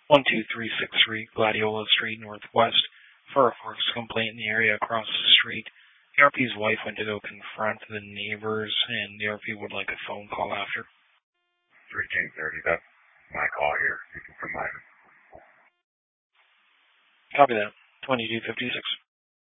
12363 Gladiola Street Northwest for a force complaint in the area across the street. The RP's wife went to go confront the neighbors, and the RP would like a phone call after. 1330, that's my call here. You can provide it. Copy that. 2256.